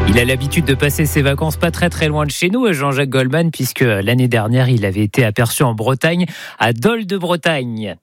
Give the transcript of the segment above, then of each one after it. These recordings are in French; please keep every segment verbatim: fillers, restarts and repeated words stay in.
Il a l'habitude de passer ses vacances pas très très loin de chez nous, Jean-Jacques Goldman, puisque l'année dernière, il avait été aperçu en Bretagne, à Dol de Bretagne.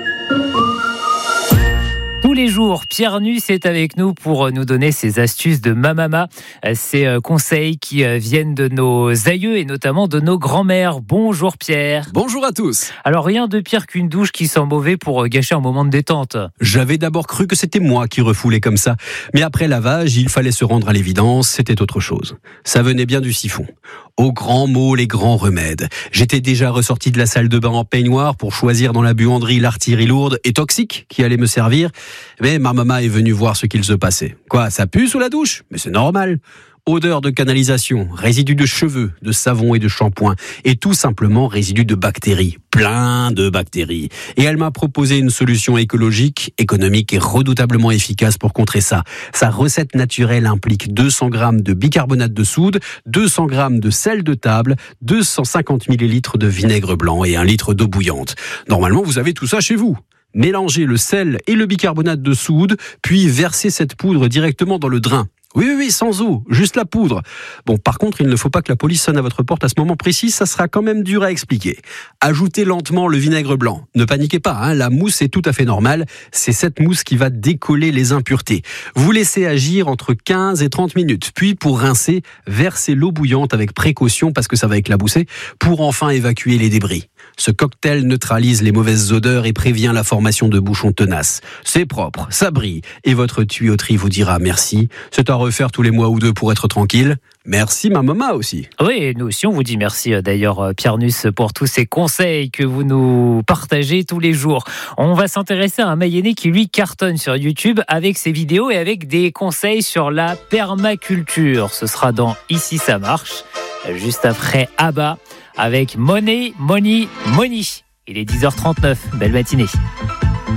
Tous les jours, Pierre Nusse est avec nous pour nous donner ses astuces de mamama, ces conseils qui viennent de nos aïeux et notamment de nos grands-mères. Bonjour Pierre. Bonjour à tous. Alors rien de pire qu'une douche qui sent mauvais pour gâcher un moment de détente. J'avais d'abord cru que c'était moi qui refoulais comme ça, mais après lavage, il fallait se rendre à l'évidence, c'était autre chose. Ça venait bien du siphon. Aux grands mots, les grands remèdes. J'étais déjà ressorti de la salle de bain en peignoir pour choisir dans la buanderie l'artillerie lourde et toxique qui allait me servir. Mais ma maman est venue voir ce qu'il se passait. Quoi, ça pue sous la douche ? Mais c'est normal. Odeur de canalisation, résidus de cheveux, de savon et de shampoing, et tout simplement résidus de bactéries, plein de bactéries. Et elle m'a proposé une solution écologique, économique et redoutablement efficace pour contrer ça. Sa recette naturelle implique deux cents grammes de bicarbonate de soude, deux cents grammes de sel de table, deux cent cinquante millilitres de vinaigre blanc et un litre d'eau bouillante. Normalement, vous avez tout ça chez vous. Mélangez le sel et le bicarbonate de soude, puis versez cette poudre directement dans le drain. Oui, oui, oui, sans eau, juste la poudre. Bon, par contre, il ne faut pas que la police sonne à votre porte à ce moment précis, ça sera quand même dur à expliquer. Ajoutez lentement le vinaigre blanc. Ne paniquez pas, hein, la mousse est tout à fait normale. C'est cette mousse qui va décoller les impuretés. Vous laissez agir entre quinze et trente minutes. Puis, pour rincer, versez l'eau bouillante avec précaution parce que ça va éclabousser, pour enfin évacuer les débris. Ce cocktail neutralise les mauvaises odeurs et prévient la formation de bouchons tenaces. C'est propre, ça brille, et votre tuyauterie vous dira merci. C'est à refaire tous les mois ou deux pour être tranquille. Merci ma maman aussi. Oui, nous aussi on vous dit merci d'ailleurs Pierre Nusse pour tous ces conseils que vous nous partagez tous les jours. On va s'intéresser à un Mayennais qui lui cartonne sur YouTube avec ses vidéos et avec des conseils sur la permaculture. Ce sera dans Ici ça marche, juste après Abba avec Money, Money, Money. Il est dix heures trente-neuf, belle matinée.